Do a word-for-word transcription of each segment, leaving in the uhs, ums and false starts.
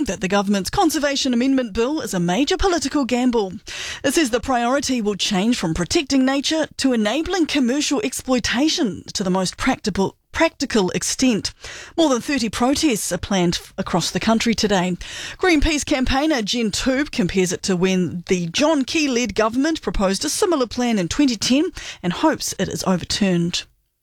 that the government's Conservation Amendment Bill is a major political gamble. It says the priority will change from protecting nature to enabling commercial exploitation to the most practical practical extent. More than thirty protests are planned across the country today. Greenpeace campaigner Jen Toob compares it to when the John Key-led government proposed a similar plan in twenty ten and hopes it is overturned.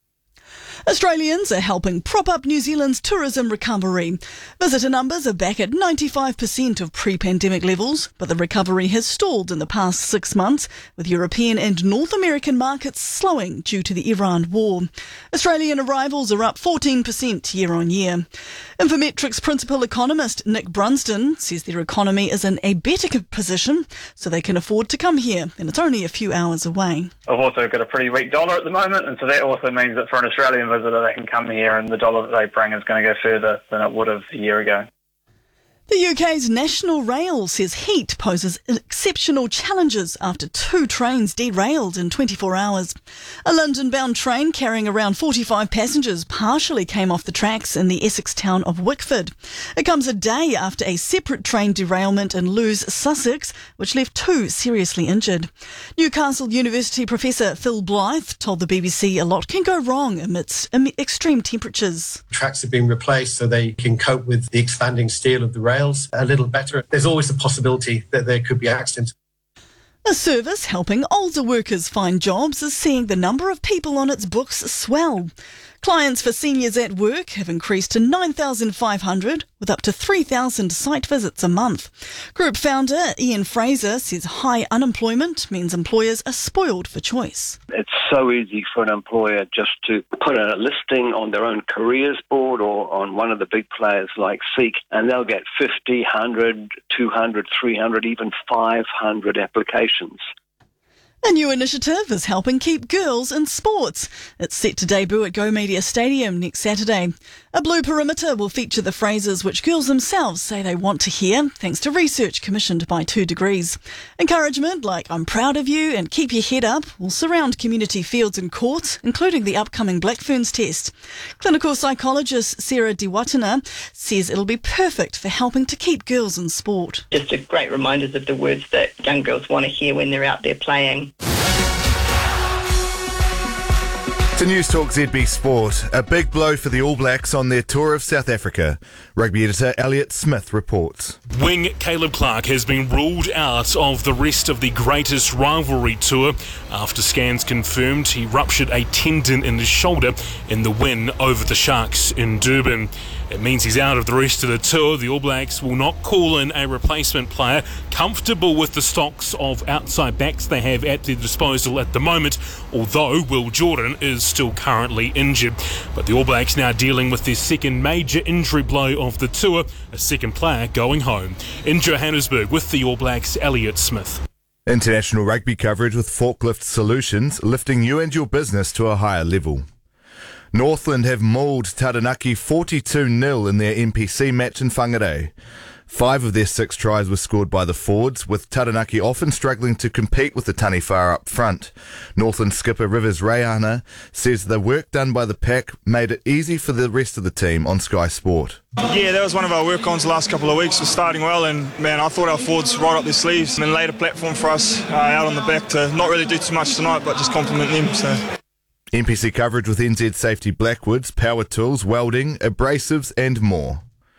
Australians are helping prop up New Zealand's tourism recovery. Visitor numbers are back at ninety-five percent of pre-pandemic levels, but the recovery has stalled in the past six months, with European and North American markets slowing due to the Iran war. Australian arrivals are up fourteen percent year on year. Infometrics principal economist Nick Brunsden says their economy is in a better position, so they can afford to come here, and it's only a few hours away. I've also got a pretty weak dollar at the moment, and so that also means that for an Australian visitor, they can come here and the dollar that they bring is going to go further than it would have a year ago. The U K's National Rail says heat poses exceptional challenges after two trains derailed in twenty-four hours. A London-bound train carrying around forty-five passengers partially came off the tracks in the Essex town of Wickford. It comes a day after a separate train derailment in Lewes, Sussex, which left two seriously injured. Newcastle University professor Phil Blythe told the B B C a lot can go wrong amidst extreme temperatures. Tracks have been replaced so they can cope with the expanding steel of the rail a little better. There's always a possibility that there could be accidents. A service helping older workers find jobs is seeing the number of people on its books swell. Clients for seniors at work have increased to nine thousand five hundred, with up to three thousand site visits a month. Group founder Ian Fraser says high unemployment means employers are spoiled for choice. It's so easy for an employer just to put a listing on their own careers board or on one of the big players like Seek, and they'll get fifty, one hundred, two hundred, three hundred, even five hundred applications. A new initiative is helping keep girls in sports. It's set to debut at Go Media Stadium next Saturday. A blue perimeter will feature the phrases which girls themselves say they want to hear, thanks to research commissioned by Two Degrees. Encouragement like "I'm proud of you" and "keep your head up" will surround community fields and courts, including the upcoming Black Ferns test. Clinical psychologist Sarah DeWatana says it'll be perfect for helping to keep girls in sport. Just a great reminders of the words that young girls want to hear when they're out there playing. To News Talk Z B Sport, a big blow for the All Blacks on their tour of South Africa. Rugby editor Elliot Smith reports. Wing Caleb Clark has been ruled out of the rest of the Greatest Rivalry tour after scans confirmed he ruptured a tendon in his shoulder in the win over the Sharks in Durban. It means he's out of the rest of the tour. The All Blacks will not call in a replacement player, comfortable with the stocks of outside backs they have at their disposal at the moment, although Will Jordan is still currently injured. But the All Blacks now dealing with their second major injury blow of the tour, a second player going home. In Johannesburg with the All Blacks, Elliot Smith. International rugby coverage with Forklift Solutions, lifting you and your business to a higher level. Northland have mauled Taranaki forty-two nil in their N P C match in Whangarei. Five of their six tries were scored by the Fords, with Taranaki often struggling to compete with the Taniwha up front. Northland skipper Rivers Rayana says the work done by the pack made it easy for the rest of the team on Sky Sport. Yeah, that was one of our work-ons the last couple of weeks. We're starting well, and man, I thought our forwards rolled up their sleeves and laid a platform for us uh, out on the back to not really do too much tonight, but just compliment them. So. N P C coverage with N Z Safety Blackwoods, power tools, welding, abrasives and more.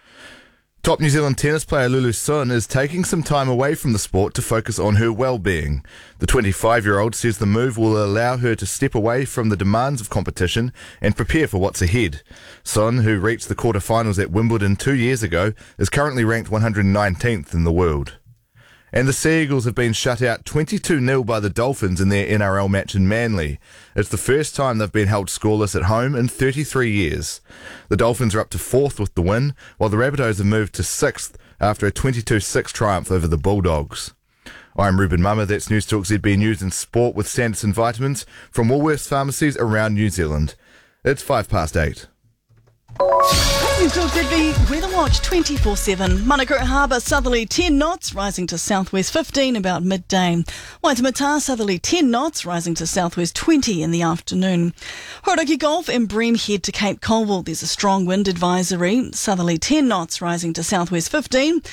Top New Zealand tennis player Lulu Sun is taking some time away from the sport to focus on her well-being. The twenty-five-year-old says the move will allow her to step away from the demands of competition and prepare for what's ahead. Sun, who reached the quarter-finals at Wimbledon two years ago, is currently ranked one hundred nineteenth in the world. And the Sea Eagles have been shut out twenty-two nil by the Dolphins in their N R L match in Manly. It's the first time they've been held scoreless at home in thirty-three years. The Dolphins are up to fourth with the win, while the Rabbitohs have moved to sixth after a twenty-two six triumph over the Bulldogs. I'm Ruben Mummer, that's News Talk Z B News and Sport with Sanderson Vitamins from Woolworths pharmacies around New Zealand. It's five past eight. News Talk Z B Weather Watch twenty-four seven. Manukau Harbour southerly ten knots, rising to southwest fifteen about midday. Waitemata southerly ten knots, rising to southwest twenty in the afternoon. Hauraki Gulf and Bream head to Cape Colville. There's a strong wind advisory, southerly ten knots, rising to southwest fifteen.